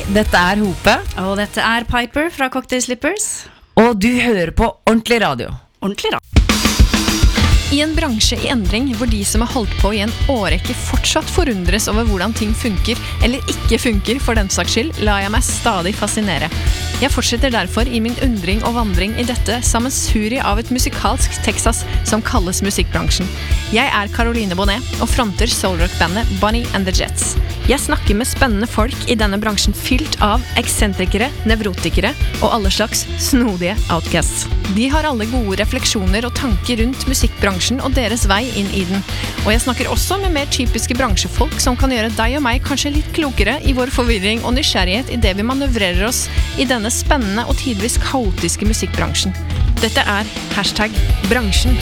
Dette Hope. Og dette Piper fra Cocktail Slippers. Og du hører på Ordentlig Radio. Ordentlig radio. I en bransje i endring, hvor de som har holdt på i en årrekke fortsatt forundres over hvordan ting funker, eller ikke funker for den saks skyld, lar jeg meg stadig fascinere. Jeg fortsetter derfor i min undring og vandring i dette sammensuri av et musikalsk Texas som kalles musikkbransjen. Jeg Caroline Bonnet og fronter soulrock-bandet Bonnie and the Jets. Jeg snakker med spennende folk i denne bransjen fylt av eksentrikere, nevrotikere og alle slags snodige outcasts. De har alle gode refleksjoner og tanker rundt musikkbransjen og deres vei inn i den. Og jeg snakker også med mer typiske bransjefolk som kan gjøre deg og meg kanskje litt klokere i vår forvirring og nysgjerrighet i det vi manøvrerer oss i denne spennende og tidvis kaotiske musikkbransjen. Dette #bransjen.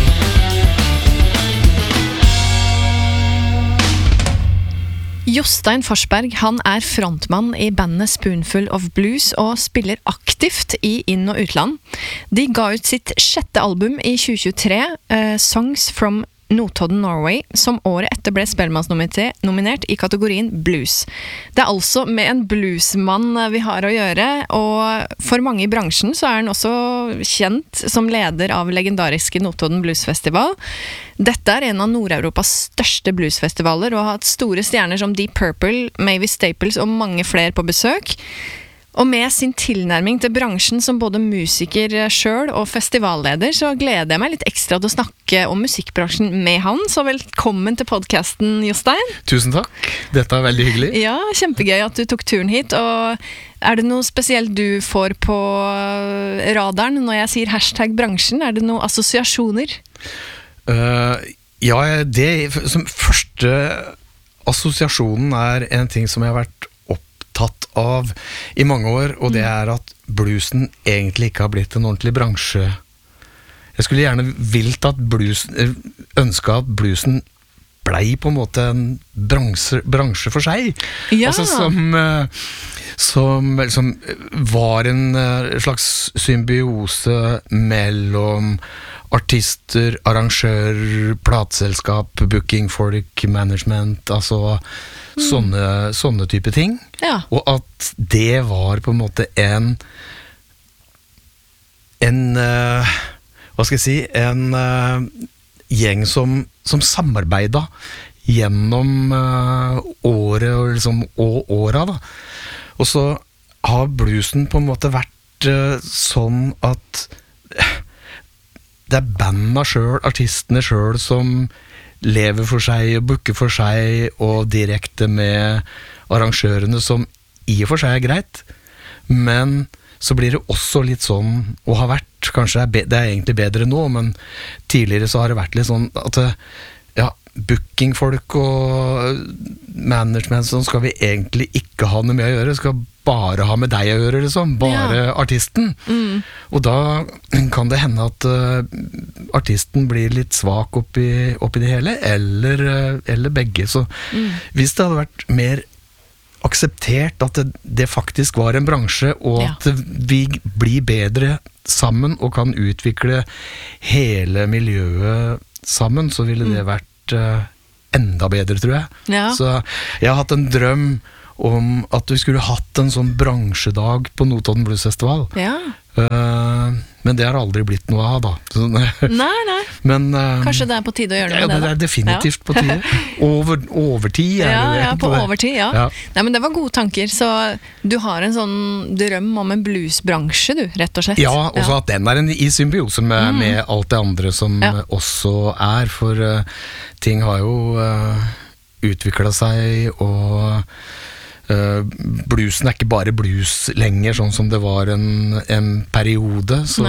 Jostein Forsberg, han frontmann i bandet Spoonful of Blues og spiller aktivt i inn- og utland. De ga ut sitt 6. album i 2023, Songs from Notodden, Norway, som året etter ble Spellemannsnominert i kategorien blues. Det altså med en bluesmann vi har å gjøre, og for mange i bransjen så han også kjent som leder av legendariske Notodden Bluesfestival. Dette en av Nord-Europas største bluesfestivaler, og har hatt store stjerner som Deep Purple, Mavis Staples og mange flere på besøk. Og med sin tilnærming til bransjen som både musiker selv og festivalleder, så gleder jeg meg litt ekstra til å snakke om musikkbransjen med han. Så velkommen til podcasten, Jostein. Tusen takk, dette veldig hyggelig. Ja, kjempegøy at du tok turen hit. Og det noe spesielt du får på radaren når jeg sier #bransjen? Det noen assosiasjoner? Ja, det som første assosiasjonen en ting som jeg har vært tatt av i mange år, og det at bluesen egentlig ikke har blitt en ordentlig bransje. Jeg skulle gjerne ønske at bluesen blei på en måte en bransje for seg. Ja. Altså som var en slags symbiose mellom artister, arrangører, plateselskap, booking folk, management, altså sånne type ting. Ja. Og at det var på en måte en hva skal jeg si, en gjeng som samarbeidet gjennom året og åra da. Og så har bluesen på en måte vært sånn at det bandene selv, artistene selv som lever for seg og booker for seg og direkte med arrangørene, som i og for seg greit, men så blir det også litt sånn, og har vært, kanskje det egentlig bedre nå, men tidligere så har det vært litt sånn at ja, bookingfolk og management sånn skal vi egentlig ikke ha noe med å gjøre, skal bare ha med deg å gjøre, liksom, bare artisten. Og da kan det hende at artisten blir litt svak oppi det hele, eller begge. Så hvis det hadde vært mer akseptert at det faktisk var en bransje, og at vi blir bedre sammen og kan utvikle hele miljøet sammen, så ville det vært enda bedre, tror jeg. Ja. Så jeg har hatt en drøm om at vi skulle hatt en sånn bransjedag på Notodden Bluesfestival. Ja. Men det har aldri blitt noe av, da. Så, Nei. men, Kanskje det på tide å gjøre noe ja, med det, det definitivt på tide. Overtid det. Ja, på overtid, ja. Ja. Nei, men det var gode tanker, så du har en sånn drøm om en bluesbransje, du, rett og slett. Ja, og så at den i symbiose med alt det andre som også for ting har jo utviklet seg, og bluesen ikke bare blues lenger, sånn som det var en periode, så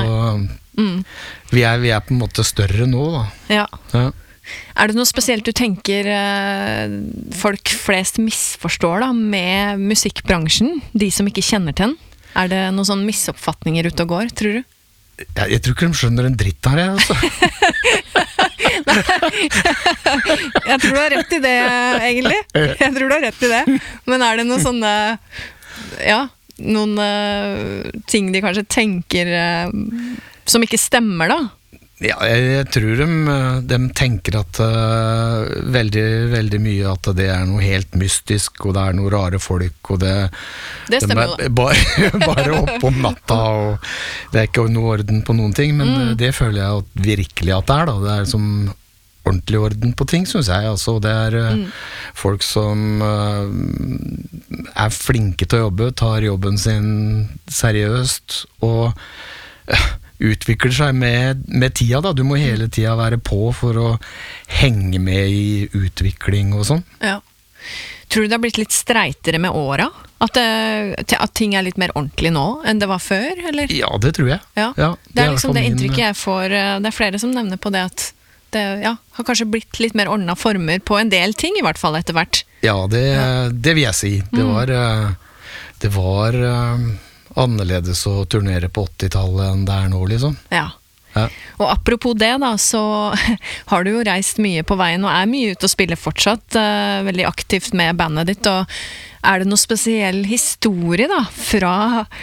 vi på en måte større nå, da. Ja. Ja. Det noe spesielt du tenker folk flest misforstår da, med musikkbransjen, de som ikke kjenner til den? Det noen sånne misoppfatninger ute og går, tror du? Jeg tror ikke de skjønner en dritt her, altså. Jeg tror du har rett i det, egentlig. Jeg tror du har rett i det. Men det noen sånne, noen ting de kanskje tenker som ikke stemmer, da? Ja, jeg tror de tenker at veldig, veldig mye at det noe helt mystisk, og det noe rare folk, og det stemmer jo, de bare opp om natta, og det ikke noe orden på noen ting, men det føler jeg at virkelig at det da. Det som ordentlig orden på ting, synes jeg. Altså, det folk som flinke til å jobbe, tar jobben sin seriøst, og utvikler seg med tida da. Du må hele tida være på for å henge med i utvikling og sånn. Ja. Tror du det har blitt litt streitere med åra? At ting litt mer ordentlig nå enn det var før, eller? Ja, det tror jeg. Ja. Ja, det liksom det inntrykket jeg får. Det flere som nevner på det at det har kanskje blitt litt mer ordnet former på en del ting, i hvert fall etter hvert. Ja, det vil jeg si. Det var annerledes å turnere på 80-tallet enn det nå, liksom. Ja. Ja. Og apropos det da, så har du jo reist mye på veien og mye ute og spiller fortsatt, veldig aktivt med bandet ditt, og det noe spesiell historie da, fra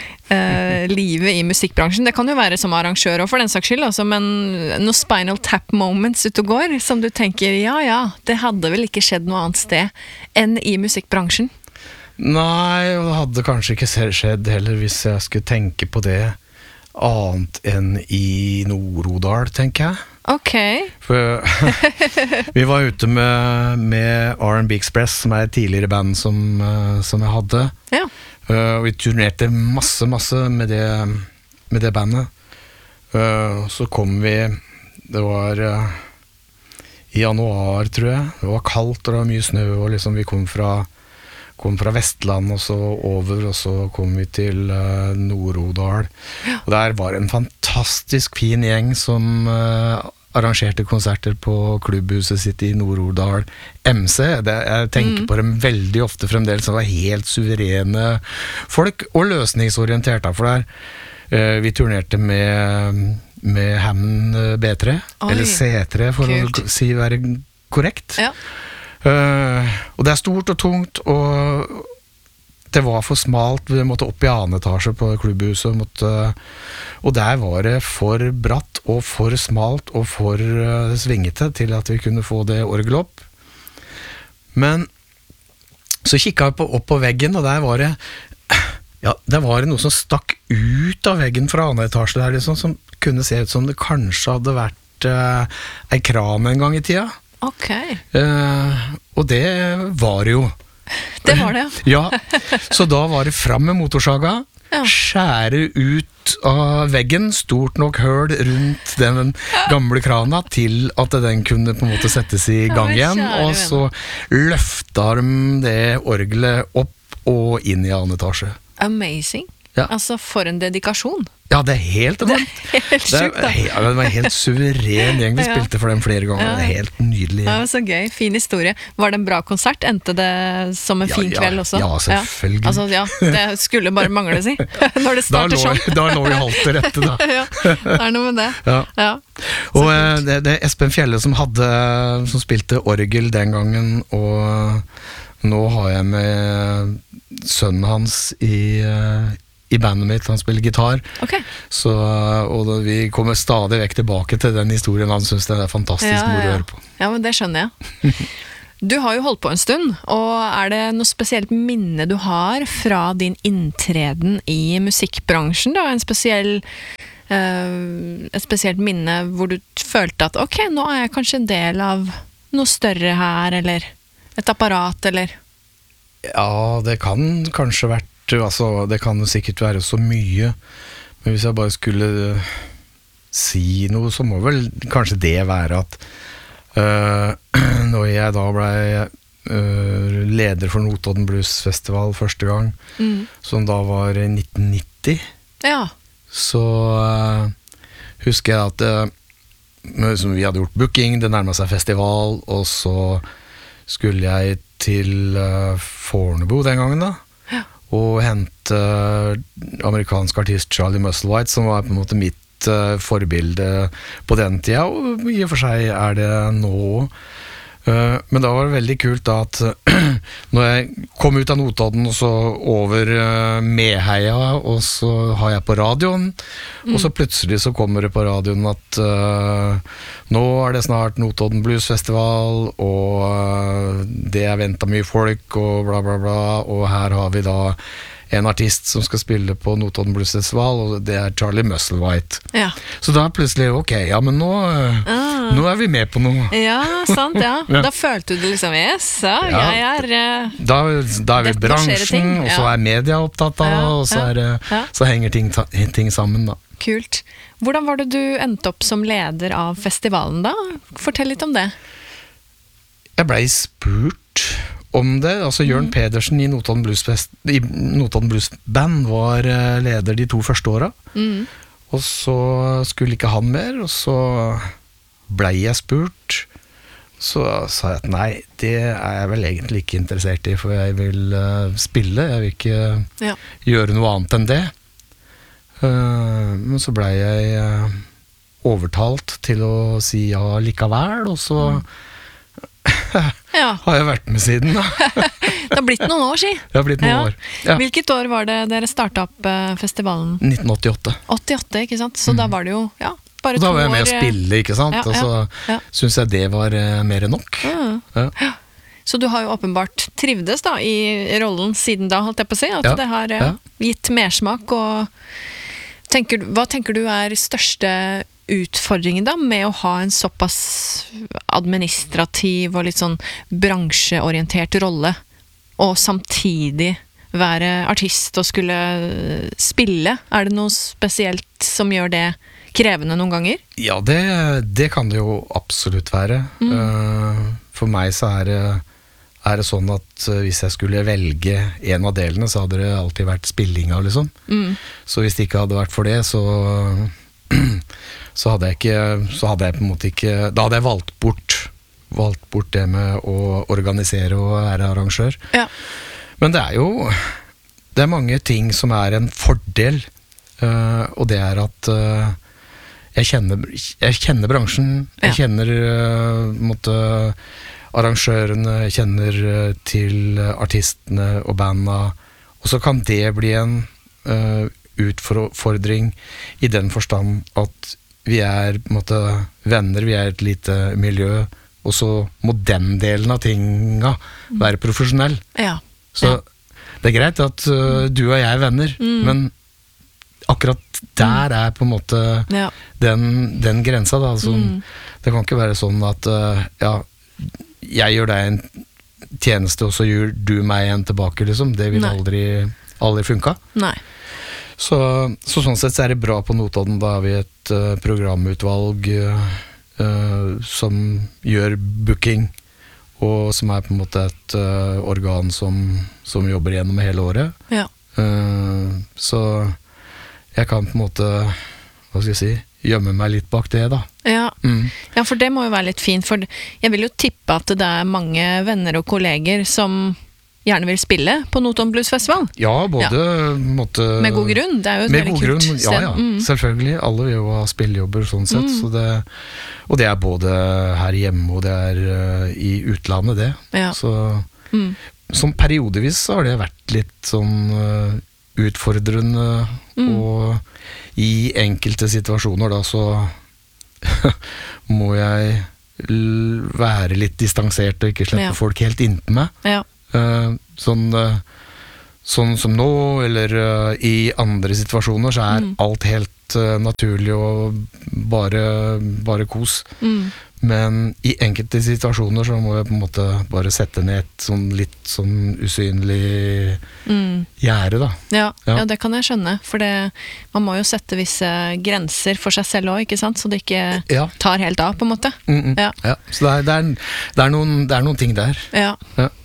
livet i musikkbransjen? Det kan jo være som arrangør og for den saks skyld, altså, men noe Spinal Tap moments ute og går, som du tenker, ja, det hadde vel ikke skjedd noe annet sted enn i musikkbransjen? Nei, og det hadde kanskje ikke skjedd heller hvis jeg skulle tenke på det annet enn i Nord-Odal, tenker jeg. Ok. For vi var ute med R&B Express, som et tidligere band som jeg hadde. Ja. Og vi turnerte masse med det bandet. Så kom vi, det var i januar, tror jeg. Det var kaldt og det var mye snø, og liksom vi kom fra Vestland og så over, og så kom vi til Nord-Odal. Og der var en fantastisk fin gjeng som arrangerte konserter på klubbhuset sitt i Nord-Odal MC. Jeg tenker på dem veldig ofte fremdeles, som var helt suverene folk, og løsningsorienterte, for der vi turnerte med Hammond B3, eller C3 for kult. Å si være korrekt. Ja. Og det stort og tungt, og det var for smalt. Vi måtte opp i annen etasje på klubbhuset, og der var det for bratt og for smalt og for svingete til at vi kunne få det orgelet opp. Men så kikket jeg opp på veggen, og der var det noe som stakk ut av veggen fra annen etasje der, liksom, som kunne se ut som det kanskje hadde vært en kran en gang i tida. Ok. Og det var jo. Det var det, ja. Så da var det fram med motorsaga, skjære ut av veggen, stort nok høl rundt den gamle krana til at den kunne på en måte settes i gang igjen, og så løfta de det orgelet opp og inn i annen etasje. Amazing. Ja. Altså, for en dedikasjon. Ja, det helt enormt. Det helt sjukt, da. Det var en helt suveren gjeng. Vi spilte for dem flere ganger. Det helt nydelig. Ja, så gøy. Fin historie. Var det en bra konsert? Endte det som en fin kveld også? Ja, selvfølgelig. Altså, det skulle bare mangle, si. Når det starter sånn. Da lå vi halvt til rette, da. Ja, det noe med det. Ja. Og det Espen Fjelle som spilte orgel den gangen, og nå har jeg med sønnen hans i bandet mitt, han spiller gitar. Okay. Så, og vi kommer stadig vekk tilbake til den historien. Han synes det fantastisk moro å høre på. Ja, men det skjønner jeg. Du har jo holdt på en stund, og det noe spesielt minne du har fra din inntreden i musikkbransjen da? Et spesielt minne hvor du følte at ok, nå jeg kanskje en del av noe større her, eller et apparat, eller? Ja, det kan kanskje vært, altså, det kan jo sikkert være så mye, men hvis jeg bare skulle si noe, så må vel kanskje det være at når jeg da ble leder for Notodden Blues Festival første gang, som da var 1990, så husker jeg at vi hadde gjort booking, det nærmet seg festival, og så skulle jeg til Fornebu den gangen da, og hente amerikansk artist Charlie Musselwhite, som var på en måte mitt forbilde på den tida, og i og for seg det nå. Men da var det veldig kult da at når jeg kom ut av Notodden og så over Meheia, og så har jeg på radioen, og så plutselig så kommer det på radioen at nå er det snart Notodden Blues Festival, og det er ventet mye folk, og bla bla bla, og her har vi da en artist som skal spille på Notodden Blues Festival, og det er Charlie Musselwhite. Ja. Så da plutselig, ok, ja, men nå er vi med på noe. Ja, sant, ja. Ja. Da følte du liksom, yes, ja, Ja. jeg er... Da er vi Dette skjer det bransjen, ting, og så ja. er media opptatt av, Ja, og så, ja. så henger ting sammen da. Kult. Hvordan var det du endte opp som leder av festivalen da? Fortell litt om det. Jeg ble spurt om det, altså Jørn Pedersen i Notodden Blues Band var leder de 2 første årene, og så skulle ikke han mer, og så ble jeg spurt, så sa jeg at nei, det er jeg vel egentlig ikke interessert i, for jeg vil spille, jeg vil ikke gjøre noe annet enn det. Men så ble jeg overtalt til å si ja likevel, og så har jeg vært med siden da. Det har blitt noen år, si. Det har blitt noen år. Ja. Hvilket år var det dere startet opp festivalen? 1988. 88, ikke sant? Så da var det jo, bare 2 år. Og da var jeg med å spille, ikke sant? Og så synes jeg det var mer enn nok. Ja. Så du har jo åpenbart trivdes da i rollen siden da, holdt jeg på å si, at det har gitt mersmak, og hva tenker du er største utfordringen da, med å ha en såpass administrativ og litt sånn bransjeorientert rolle, og samtidig være artist og skulle spille? Er det noe spesielt som gjør det krevende noen ganger? Ja, det kan det jo absolutt være. For meg så er det sånn at hvis jeg skulle velge en av delene, så hadde det alltid vært spillinga, liksom. Så hvis det ikke hadde vært for det, så hadde jeg på en måte ikke, da hadde jeg valgt bort det med å organisere og være arrangør. Ja. Men det er mange ting som er en fordel, og det er at jeg kjenner bransjen, jeg kjenner arrangørene, jeg kjenner til artistene og bandene, og så kan det bli en utfordring i den forstand at vi er på en måte venner, vi er et lite miljø, og så må den delen av tinga være profesjonell. Ja. Så det er greit at du og jeg er venner, men akkurat der er på en måte den grensa da, det kan ikke være sånn at jeg gjør deg en tjeneste, og så gjør du meg en tilbake, liksom. Det vil aldri funka. Nei. Så sånn sett så er det bra på Notodden. Da har vi et programutvalg som gjør booking, og som er på en måte et organ som jobber gjennom hele året. Ja. Så jeg kan på en måte, hva skal jeg si, gjemme meg litt bak det da. Ja. Ja, for det må jo være litt fint, for jeg vil jo tippe at det er mange venner og kolleger som gjerne vil spille på Notodden Blues Festival. Ja, Med god grunn, det er jo et med veldig god kult grunn, sted. ja, selvfølgelig. Alle vil jo ha spillejobber sånn sett, så og det er både her hjemme og det er i utlandet det. Ja. Så sånn periodevis så har det vært litt sånn utfordrende, og i enkelte situasjoner da så må jeg være litt distansert og ikke slippe folk helt inntil meg. Ja. Sånn som nå, eller i andre situasjoner, så er alt helt naturlig og bare kos. Men i enkelte situasjoner så må jeg på en måte bare sette ned et sånn litt sånn usynlig gjerde da. Ja, det kan jeg skjønne, for man må jo sette visse grenser for seg selv også, ikke sant? Så det ikke tar helt av, på en måte. Ja, så det er noen ting der. Ja.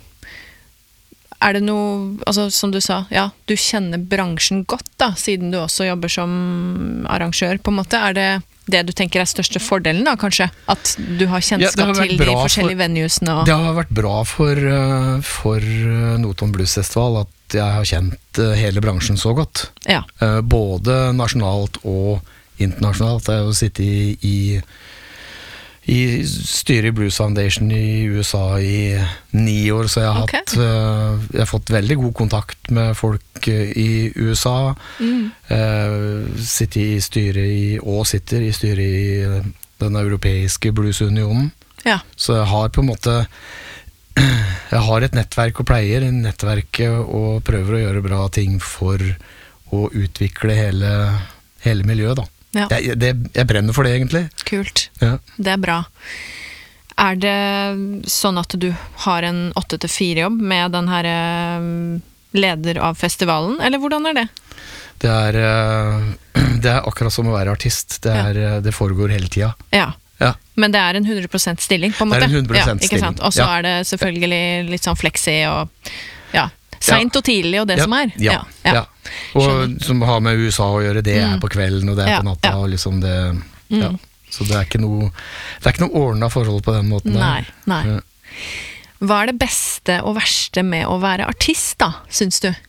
Er det noe, altså som du sa, du kjenner bransjen godt da, siden du også jobber som arrangør, på en måte. Er det du tenker er største fordelen da, kanskje? At du har kjennskap til de forskjellige venuesene? Det har vært bra for Notodden Blues Festival at jeg har kjent hele bransjen så godt. Ja. Både nasjonalt og internasjonalt. Jeg har jo sittet i styret i Blues Foundation i USA i 9 år, så jeg har Ok. jeg har fått veldig god kontakt med folk i USA. Sitter i styret og sitter i styret i den europeiske bluesunionen. Ja. Så jeg har på en måte jeg har et nettverk og pleier i nettverket og prøver å gjøre bra ting for å utvikle hele miljøet da. Ja. Jeg brenner for det egentlig. Kult. Ja. Det er bra. Er det sånn at du har en 8-4-jobb med den her leder av festivalen, eller hvordan er det? Det er akkurat som å være artist. Det foregår hele tida. Ja. Ja. Men det er en 100% stilling, på en måte. Det er en 100% ja, ikke stilling. sant? Og så Ja. er det selvfølgelig litt sånn flexi og sent og tidlig og det som er. Ja. Og Skjønner. som har med USA å gjøre, det er på kvelden og det er Ja, på natta. ja. Og liksom det, ja. Så det er ikke noe ordna forhold på den måten der. Nei. Ja. Hva er det beste og verste med å være artist da, syns du?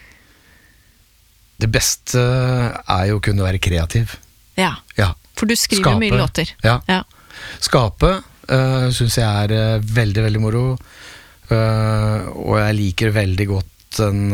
Det beste er jo å kunne være kreativ. Ja, Ja. for du skriver mye låter. Ja. Ja. Skape synes jeg er veldig, veldig moro. Og jeg liker veldig godt den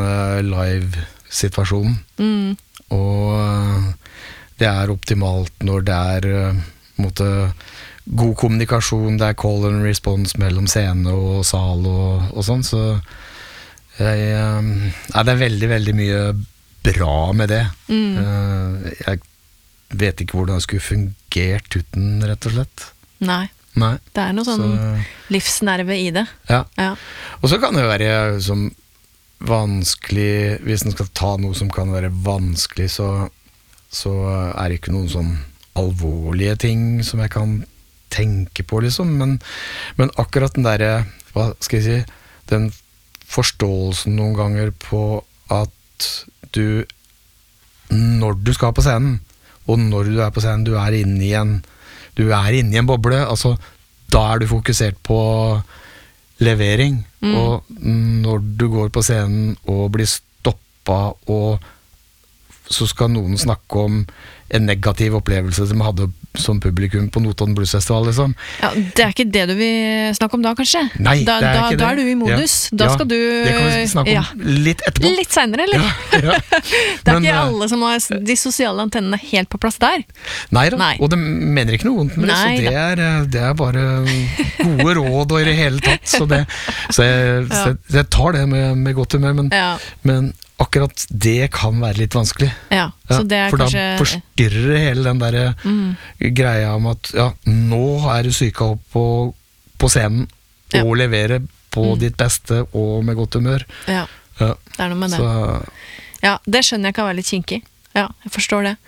live-situasjonen. Og det er optimalt når det er på en måte god kommunikasjon, det er call and response mellom scene og sal og sånn, så det er veldig, veldig mye bra med det. Jeg vet ikke hvordan det skulle fungert uten, rett og slett. Nei, Nei. det er noe sånn livsnerve i det. Ja. Ja. Og så kan det jo være som vanskelig, hvis en skal ta noe som kan være vanskelig, så er det ikke noen sånn alvorlige ting som jeg kan tenke på, liksom. Men akkurat den der, hva skal jeg si, den forståelsen noen ganger på at du, når du skal på scenen, og når du er på scenen, du er inne i en boble, altså da er du fokusert på levering, og når du går på scenen og blir stoppa, og så skal noen snakke om en negativ opplevelse som hadde som publikum på Notodden Bluesfestival, liksom. Ja, det er ikke det du vil snakke om da, kanskje? Nei, det er ikke det. Da er du i modus. Ja. Da Ja, skal du det kan vi snakke om litt etterpå. Litt senere, eller? Ja. Det er Men, ikke alle som har de sosiale antennene helt på plass der. Nei da, Nei. og det mener ikke noe vondt med det, Nei så det er bare gode råd og i det hele tatt, så jeg tar det med godt humør, Ja. men akkurat det kan være litt vanskelig. Ja, så det er for kanskje da forstyrrer hele den der greia om at nå er du syka opp på scenen Ja. og leverer på ditt beste og med godt humør. Ja, Ja. det er noe med det. Så Ja, det skjønner jeg kan være litt kinkig. Ja, jeg forstår det.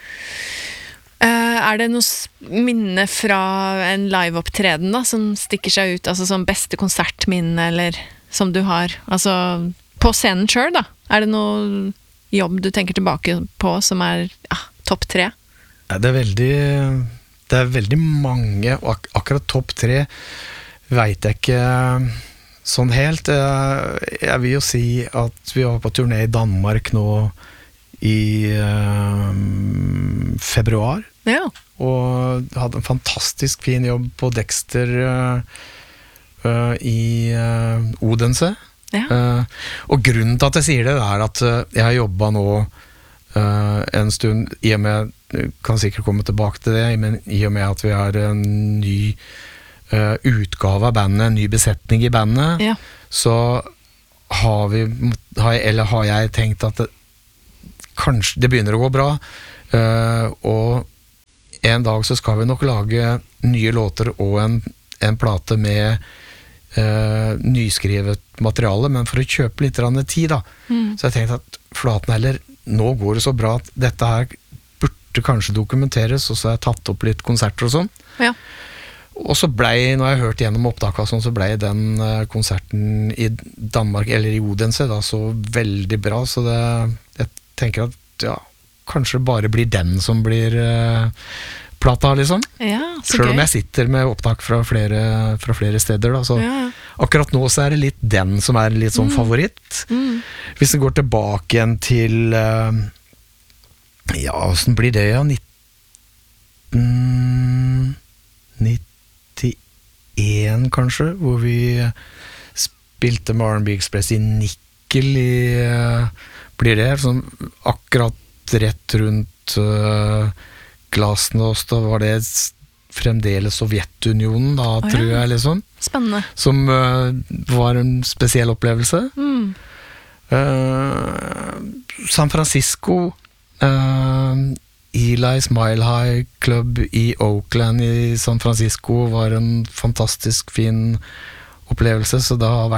Er det noe minne fra en liveopptreden da, som stikker seg ut, altså som beste konsertminne, eller som du har, altså på scenen selv da? Er det noe jobb du tenker tilbake på som er topp 3? ja, det er veldig mange, og akkurat topp 3 vet jeg ikke sånn helt. Jeg vil jo si at vi var på turné i Danmark nå i februar, Ja. og hadde en fantastisk fin jobb på Dexter i Odense. Ja. Og grunnen til at jeg sier det er at jeg har jobbet nå en stund, i og med, kan sikkert komme tilbake til det, men i og med at vi har en ny utgave av bandet, en ny besetning i bandet, Ja. så har jeg tenkt at kanskje det begynner å gå bra, og en dag så skal vi nok lage nye låter og en plate med nyskrevet materiale, men for å kjøpe litt tid da. Så jeg tenkte at flaten heller, nå går det så bra at dette her burde kanskje dokumenteres, og så har jeg tatt opp litt konserter og sånn. Ja. Og så blei, når jeg hørte gjennom opptaket og sånn, så blei den konserten i Danmark, eller i Odense da, så veldig bra, så jeg tenker at ja, kanskje bare blir den som blir plata, liksom. Ja, så Selv gøy. om jeg sitter med opptak fra flere steder da, så Ja. akkurat nå så er det litt den som er litt sånn favoritt. Hvis det går tilbake igjen til hvordan blir det, ja, 1991 2001 kanskje, hvor vi spilte med R&B Express i Nikkel blir det sånn akkurat rett rundt Glasnost, da var det fremdeles Sovjetunionen da, tror jeg liksom. Spennende. Som var en spesiell opplevelse. San Francisco, Eli's Mile High Club i Oakland i San Francisco var en fantastisk fin opplevelse, så det har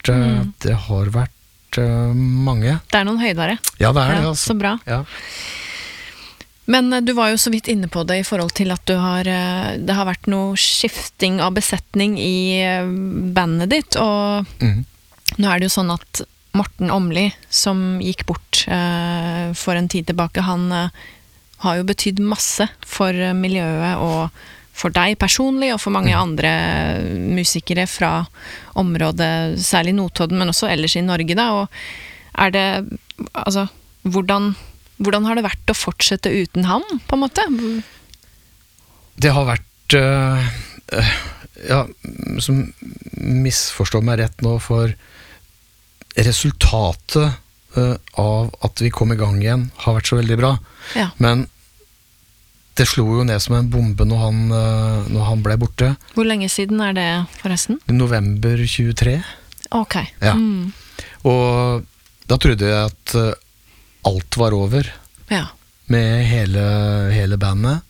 vært mange. Det er noen høydere. Ja, det er det, altså. Så bra. Ja. Men du var jo så vidt inne på det i forhold til at det har vært noe skifting av besetning i bandet ditt, og nå er det jo sånn at Morten Åmli, som gikk bort for en tid tilbake, han har jo betydd masse for miljøet og for deg personlig, og for mange andre musikere fra området, særlig Notodden, men også ellers i Norge da, og er det, altså, hvordan har det vært å fortsette uten ham, på en måte? Det har vært ja, som misforstår meg rett nå, for resultatet av at vi kom i gang igjen har vært så veldig bra. Ja. Men det slo jo ned som en bombe når han ble borte. Hvor lenge siden er det, forresten? I november 23. Ok. Ja. Og da trodde jeg at alt var over med hele bandet.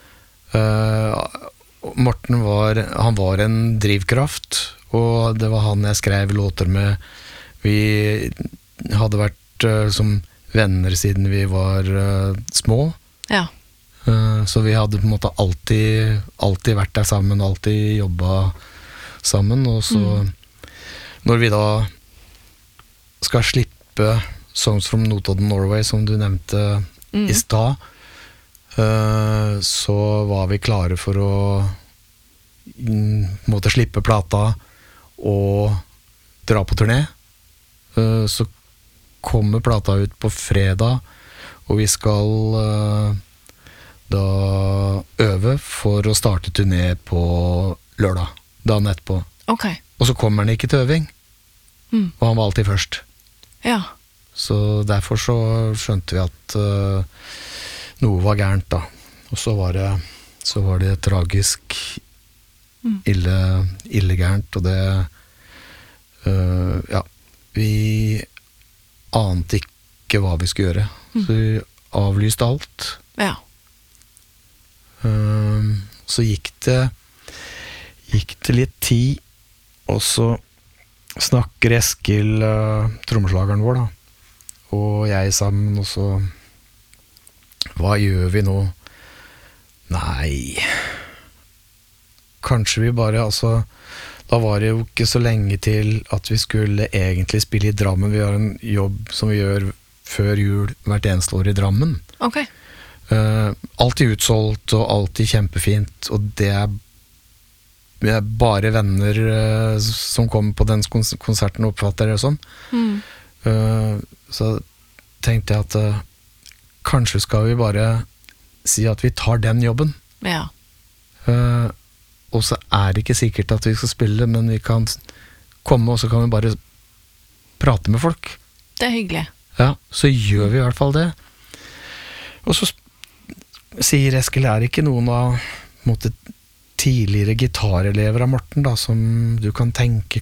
Morten var en drivkraft, og det var han jeg skrev låter med. Vi hadde vært som venner siden vi var små. Ja. Så vi hadde på en måte alltid vært der sammen, alltid jobbet sammen, og så når vi da skal slippe Songs from Notodden, Norway, som du nevnte i stad, så var vi klare for å måtte slippe plata og dra på turné. Så kommer plata ut på fredag, og vi skal da øve for å starte turné på lørdag, dagen etterpå. Ok. Og så kommer han ikke til øving, og han var alltid først. Ja. Så derfor så skjønte vi at noe var gærent da. Og så var det tragisk ille gærent, og det ja, vi ante ikke hva vi skulle gjøre. Så vi avlyste alt. Ja. Så gikk det litt tid, og så snakker Eskil, trommeslageren vår da, og jeg sammen, og så hva gjør vi nå? Nei, kanskje vi bare, altså da var det jo ikke så lenge til at vi skulle egentlig spille i Drammen. Vi har en jobb som vi gjør før jul hvert eneste år i Drammen. Ok. Alltid utsolgt og alltid kjempefint, og det er bare venner som kommer på den konserten og oppfatter det sånn. Så tenkte jeg at kanskje skal vi bare si at vi tar den jobben. Ja. Og så er det ikke sikkert at vi skal spille, men vi kan komme, og så kan vi bare prate med folk. Det er hyggelig. Ja, så gjør vi i hvert fall det. Og så sier Eskil, er det ikke noen av måte, tidligere gitarelever av Morten da, som du kan tenke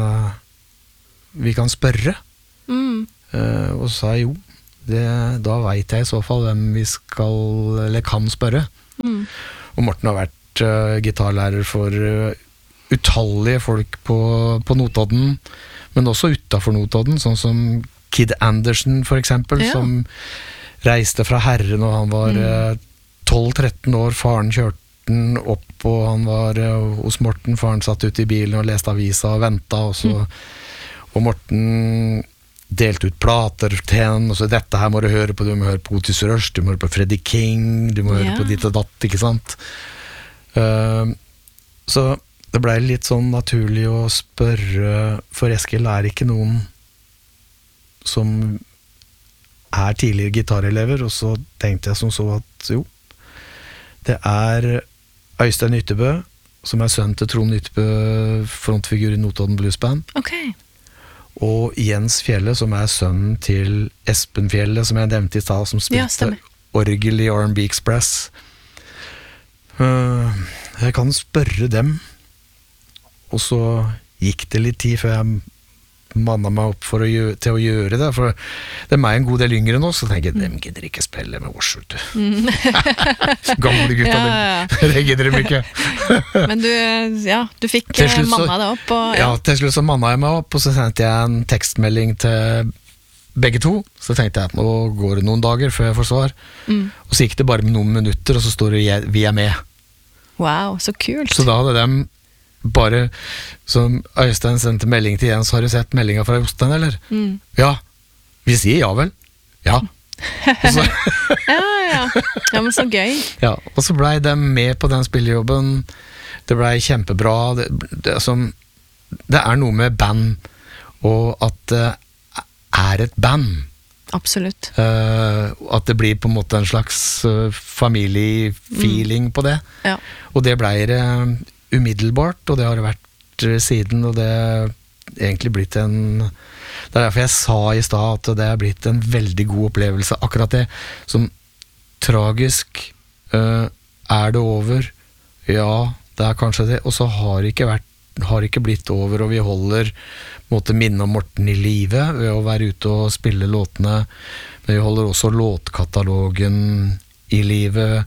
vi kan spørre? Og så sa jeg jo, da vet jeg i så fall hvem vi skal, eller kan spørre. Og Morten har vært gitarlærer for utallige folk på Notodden, men også utenfor Notodden, sånn som Kid Anderson for eksempel, som reiste fra Herren og han var 12-13 år, faren kjørte den opp, og han var hos Morten, faren satt ute i bilen og leste avisa og ventet, og Morten delte ut plater til henne, og så dette her må du høre på, du må høre på Otis Rush, du må høre på Freddie King, du må høre på ditt og datt, ikke sant? Så det ble litt sånn naturlig å spørre, for Eskil er ikke noen som er tidligere gitarelever, og så tenkte jeg som så at jo, det er Øystein Ytterbø som sønn til Trond Ytbø, frontfigur i Notodden Blues Band. Ok. Og Jens Fjelle, som sønnen til Espen Fjelle, som jeg nevnte i stad, som spilte stemmer. orgel i R&B Express. Jeg kan spørre dem, og så gikk det litt tid før jeg mannet meg opp til å gjøre det, for det en god del yngre nå, så tenker jeg, dem gidder ikke spille med oss, vet du. Gamle gutta, det gidder dem ikke. Men du fikk Til slutt så- manna det opp, og Ja, til slutt så mannet jeg meg opp, og så sendte jeg en tekstmelding til begge to, så tenkte jeg at nå går det noen dager før jeg får svar, og så gikk det bare noen minutter, og så står det vi med. Wow, så kult. Så da hadde dem bare, som Øystein sendte melding til Jens, har du sett meldinga fra Jostein, eller? Ja, vi sier ja vel. Ja. Og så, Ja, men så gøy. ja, og så ble de med på den spillejobben, det ble kjempebra, det noe med band, og at det et band, Absolutt. at det blir på en måte en slags familiefeeling på det, Ja. og det ble det umiddelbart, og det har det vært siden, og det egentlig blitt det derfor jeg sa i stad at det blitt en veldig god opplevelse, akkurat det som tragisk det over, ja, det kanskje det, og så har ikke blitt over, og vi holder måtte minne om Morten i live ved å være ute og spille låtene, men vi holder også låtkatalogen i live,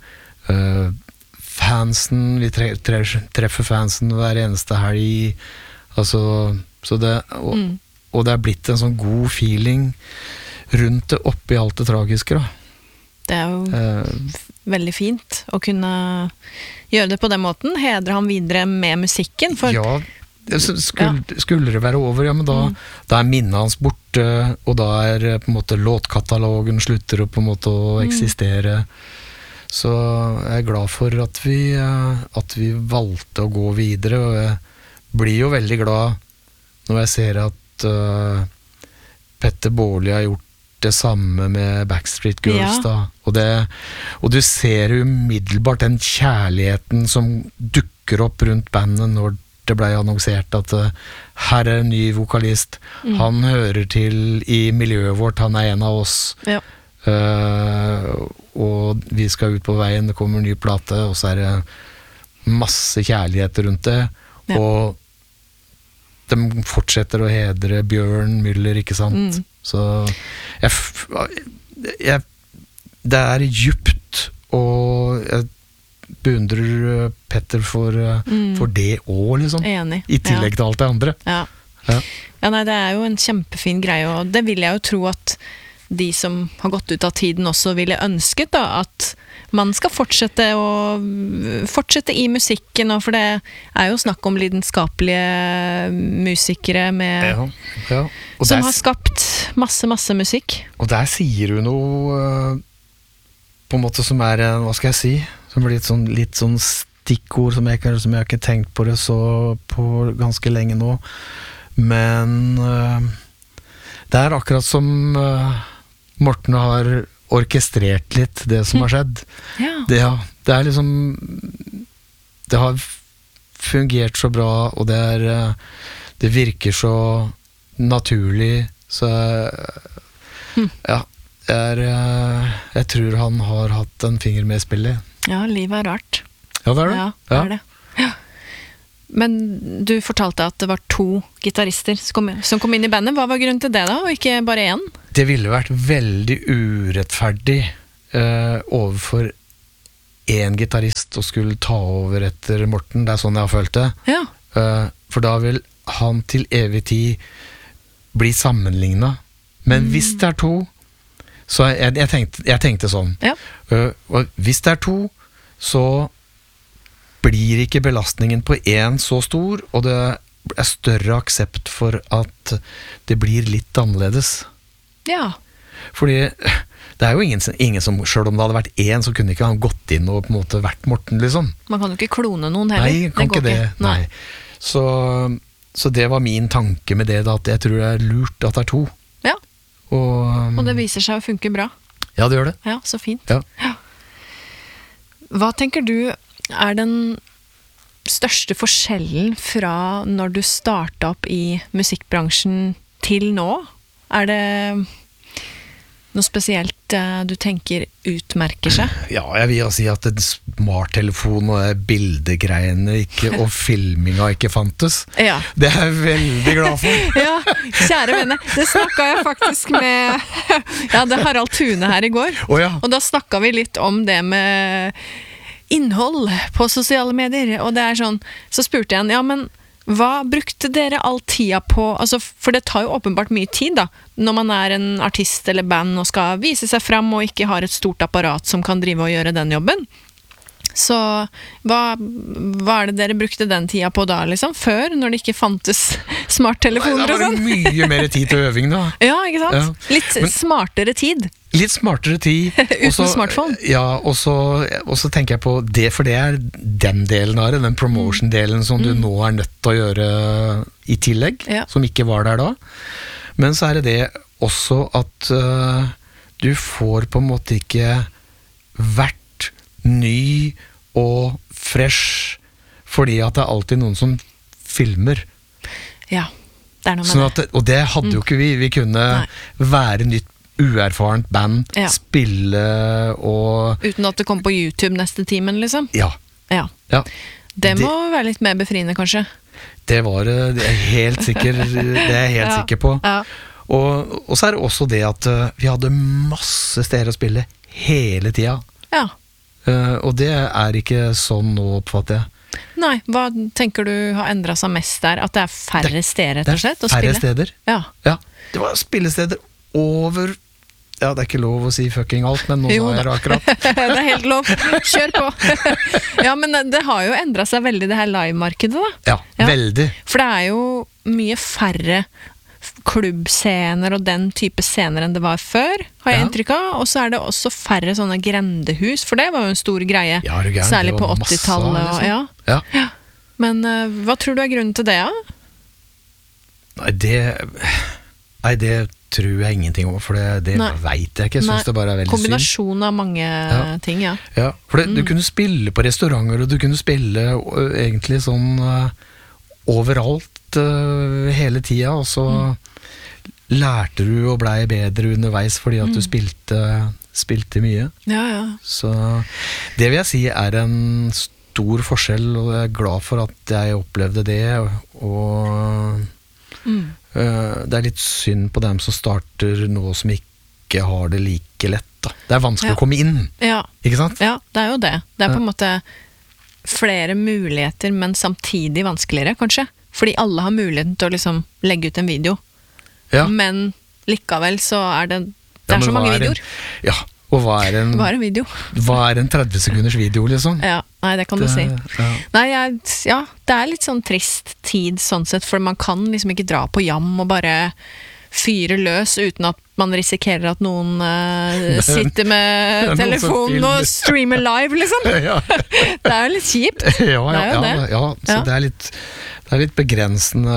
fansen, vi treffer fansen hver eneste helg, altså, så det, og det blitt en sånn god feeling rundt det oppi alt det tragiske da. Det jo veldig fint å kunne gjøre det på den måten, hedre ham videre med musikken, for Ja, skulle det være over, ja, men da minnet hans borte, og da på en måte låtkatalogen slutter på en måte å eksistere. Så jeg glad for at vi valgte å gå videre, og jeg blir jo veldig glad når jeg ser at Petter Baarli har gjort det samme med Backstreet Girls da, og du ser umiddelbart den kjærligheten som dukker opp rundt bandet når det ble annonsert at her en ny vokalist, han hører til i miljøet vårt, han en av oss, og vi skal ut på veien, det kommer en ny plate, og så det masse kjærlighet rundt det, og de fortsetter å hedre Bjørn Müller, ikke sant? Så det djupt, og jeg beundrer Petter for det også, liksom. Enig. I tillegg til alt det andre. Ja, nei, det jo en kjempefin greie, og det vil jeg jo tro at de som har gått ut av tiden også ville ønsket da, at man skal fortsette i musikken, og for det jo snakk om lidenskapelige musikere med, som har skapt masse musikk. Og der sier du noe på en måte som hva skal jeg si, som blir litt sånn stikkord som jeg har ikke tenkt på det så på ganske lenge nå, men det akkurat som Morten har orkestrert litt det som har skjedd. Det liksom det har fungert så bra, og det virker så naturlig, så ja, jeg tror han har hatt en finger med i spillet. Ja, livet rart. Ja, det det. Ja, det det. Ja. Men du fortalte at det var 2 gitarister som kom inn i bandet. Hva var grunnen til det da, og ikke bare 1? Det ville vært veldig urettferdig overfor en gitarist å skulle ta over etter Morten. Det sånn jeg har følt det. Ja. For da vil han til evig tid bli sammenlignet. Men hvis det 2, så jeg tenkte sånn. Ja. Og hvis det 2, så blir ikke belastningen på en så stor, og det større aksept for at det blir litt annerledes. Ja. Fordi det jo ingen som, selv om det hadde vært en, så kunne ikke han gått inn og på en måte vært Morten, liksom. Man kan jo ikke klone noen heller. Nei, kan ikke det. Nei. Så det var min tanke med det, da, at jeg tror det lurt at det 2. Ja. Og det viser seg å funke bra. Ja, det gjør det. Ja, så fint. Ja. Hva tenker du den største forskjellen fra når du startet opp i musikkbransjen til nå? Er det noe spesielt du tenker utmerker seg? Ja, jeg vil si at en smarttelefon og bildegreiene ikke, og filminga ikke fantes. Ja. Det er jeg veldig glad for. Ja, kjære venner, det snakket jeg faktisk med det Harald Thune her i går. Ja. Og da snakket vi litt om det med innhold på sosiale medier, og det sånn, så spurte jeg han, ja, men hva brukte dere all tida på? Altså, for det tar jo åpenbart mye tid da, når man en artist eller band og skal vise seg fram og ikke har et stort apparat som kan drive og gjøre den jobben. Så hva det dere brukte den tida på da, liksom? Før, når det ikke fantes smarttelefoner og sånn? Det var mye mer tid til øving da. Ja, ikke sant? Ja. Litt smartere tid. Litt smartere tid. Uten smartphone. Ja, og så tenker jeg på det, for det den delen av det, den promotion-delen som du nå nødt til å gjøre i tillegg, som ikke var der da. Men så det også at du får på en måte ikke vært ny og fresh, fordi at det alltid noen som filmer. Ja, det noe med sånn at, og det hadde jo ikke vi. Vi kunne være nytt uerfarent band, spille og uten at det kom på YouTube neste timen, liksom? Ja. Det må være litt mer befriende, kanskje? Det var det helt sikker, det jeg helt sikker på. Ja. Og så det også det at vi hadde masse steder å spille hele tida. Ja. Og det ikke sånn nå, oppfatter jeg. Nei, hva tenker du har endret seg mest der? At det færre steder, rett og slett, å spille? Færre steder. Ja. Det var spillesteder over. Ja, det ikke lov å si fucking alt, men nå sa jeg det akkurat. Det helt lov. Kjør på. Ja, men det har jo endret seg veldig, det her live-markedet da. Ja, veldig. For det jo mye færre klubbscener og den type scener enn det var før, har jeg inntrykk av. Og så det også færre sånne grendehus, for det var jo en stor greie. Ja, særlig på 80-tallet. Liksom. Ja. Men hva tror du grunnen til det, da? Nei, det tror jeg ingenting om, for det vet jeg ikke. Jeg synes det bare veldig synd. Kombinasjon av mange ting, ja. Ja, for du kunne spille på restauranter, og du kunne spille egentlig sånn overalt hele tida, og så lærte du og blei bedre underveis fordi at du spilte mye. Ja. Så det vil jeg si en stor forskjell, og jeg glad for at jeg opplevde det, og det litt synd på dem som starter nå som ikke har det like lett da. Det vanskelig å komme inn, ikke sant? Ja, det jo det. Det på en måte flere muligheter, men samtidig vanskeligere, kanskje. Fordi alle har muligheten til å liksom legge ut en video. Ja. Men likevel så det så mange videoer. Ja, og hva en video? Hva en 30 sekunders video, liksom? Ja, nei, det kan du si. Nei, det litt sånn trist tid, sånn sett, for man kan liksom ikke dra på jam og bare fyre løs uten at man risikerer at noen sitter med telefonen og streamer live, liksom. Det jo litt kjipt. Ja, så det litt begrensende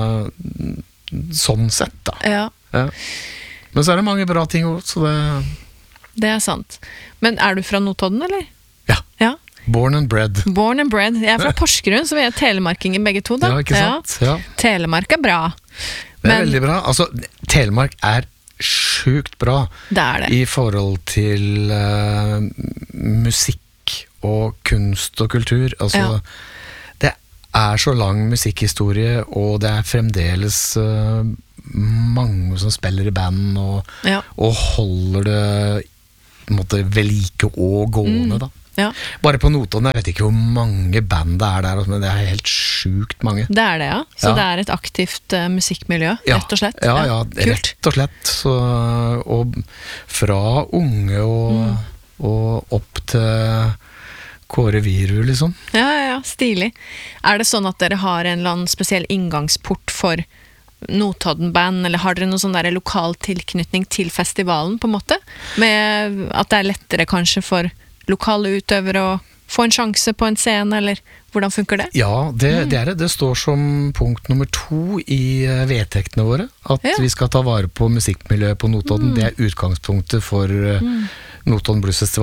sånn sett, da. Ja. Men så det mange bra ting også, så det sant. Men du fra Notodden, eller? Ja. Born and bred. Born and bred. Jeg fra Porsgrunn, så vi telemarkinger begge to, da. Ja, ikke sant? Ja. Telemark bra. Det veldig bra. Altså, Telemark sjukt bra. Det. I forhold til musikk og kunst og kultur. Altså, det så lang musikkhistorie, og det fremdeles mange som spiller i band og holder det ved like og gående, da. Ja. Bare på Notodden, jeg vet ikke hvor mange band det der, men det helt sjukt mange. Det det, ja. Så det et aktivt musikkmiljø, rett og slett. Ja, rett og slett. Så, og fra unge og opp til Kåre Viru, liksom. Ja, stilig. Det sånn at dere har en eller annen spesiell inngangsport for Notodden-band, eller har dere noen sånn der lokal tilknytning til festivalen, på en måte? Med at det lettere kanskje for lokale utøvere å få en sjanse på en scene, eller hvordan funker det? Ja, det står som punkt nummer 2 i vedtektene våre, at vi skal ta vare på musikkmiljøet på Notodden. Det utgangspunktet for Notodden Blues Festival.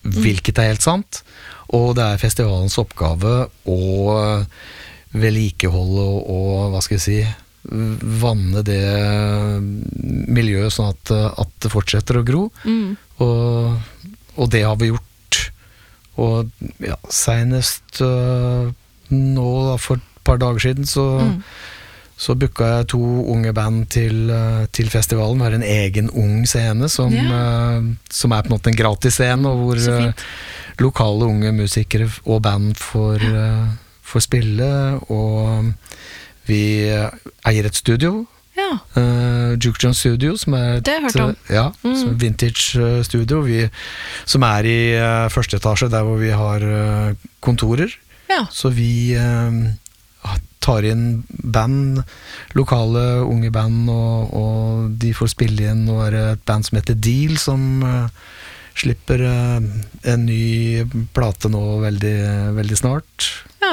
hvilket er helt sant, og det er festivalens oppgave å vedlikeholde og hva skal jeg si, vanne det miljøet sånn at det fortsetter å gro, og det har vi gjort, og ja, senest nå da, for et par dager siden så booka jeg 2 unge band til festivalen. Vi har en egen ung scene som er på en måte en gratis scene, og hvor lokale unge musikere og band får spille, og vi eier et studio, Juke John Studio, som er Det har jeg hørt om. som er vintage studio, som er i første etasje, der hvor vi har kontorer. Så vi tar inn band, lokale unge band, og de får spille inn, og er et band som heter Deal, som slipper en ny plate nå veldig, veldig snart.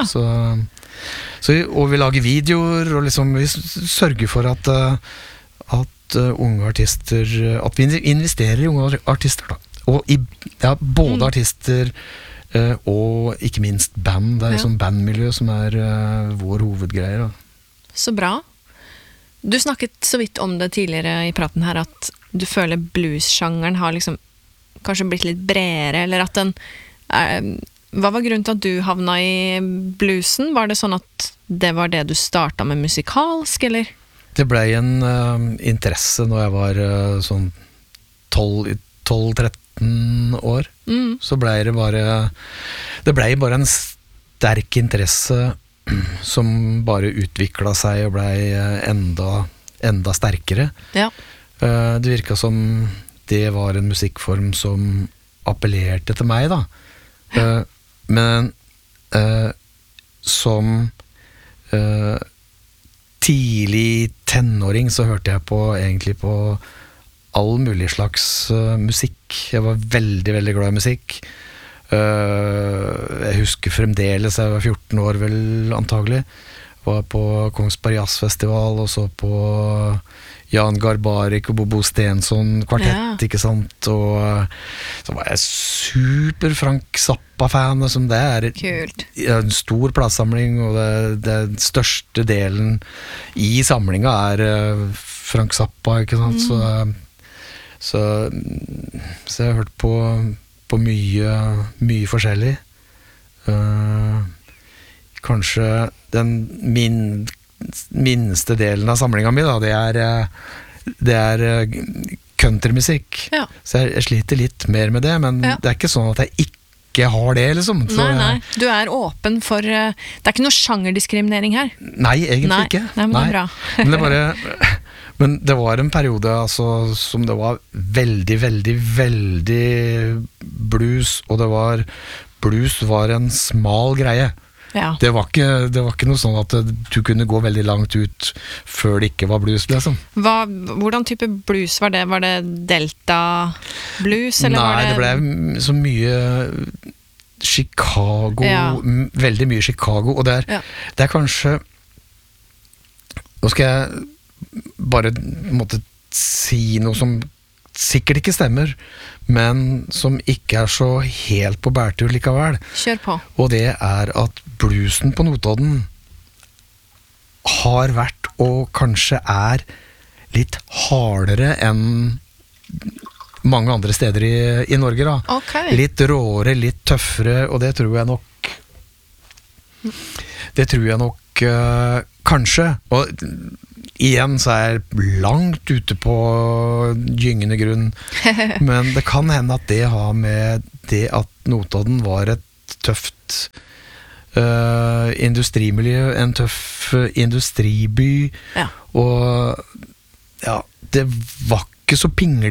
Og vi lager videoer, og liksom vi sørger for at unge artister, at vi investerer i unge artister da. Og både artister og ikke minst band. Det er liksom bandmiljø som er vår hovedgreier da. Så bra. Du snakket så vidt om det tidligere i praten her, at du føler blues-sjangeren har liksom kanskje blitt litt bredere, eller at den hva var grunnen til at du havna i bluesen? Var det sånn at det var det du startet med musikalsk, eller? Det ble en interesse når jeg var sånn 12-13 år, så ble det bare en sterk interesse som bare utviklet seg og ble enda sterkere. Det virket som det var en musikkform som appellerte til meg da, men som tidlig tenåring så hørte jeg egentlig på all mulig slags musikk. Jeg var veldig, veldig glad i musikk. Jeg husker fremdeles, jeg var 14 år vel antagelig, var på Kongsberg Jazzfestival og så på Jan Garbarek og Bobo Stensson kvartett, ikke sant, og så var jeg super Frank Zappa-fan, som det er en stor platesamling, og det største delen i samlinga er Frank Zappa, ikke sant, så jeg har hørt på mye forskjellig. Kanskje den minste delen av samlinga mi da, det er countrymusikk. Så jeg sliter litt mer med det, men det er ikke sånn at jeg ikke har det, liksom. Nei, du er åpen for det er ikke noe sjangerdiskriminering her? Nei, egentlig ikke. Nei, men det er bra. Men det var en periode altså, som det var veldig, veldig, veldig blues, og blues var en smal greie. Det var ikke noe sånn at du kunne gå veldig langt ut før det ikke var blues, liksom. Hvordan type blues var det? Var det Delta blues? Eller Nei, det ble så mye Chicago, veldig mye Chicago, og det er kanskje, nå skal jeg bare måtte si noe som sikkert ikke stemmer, men som ikke er så helt på bærtur likevel. Kjør på. Og det er at bluesen på Notodden har vært, og kanskje er, litt hardere enn mange andre steder i Norge da. Litt råere, litt tøffere, og det tror jeg nok kanskje, og igjen så er jeg langt ute på gyngende grunn, men det kan hende at det har med det at Notodden var et tøft industrimiljø, en tøff industriby, og det var ikke så pingelig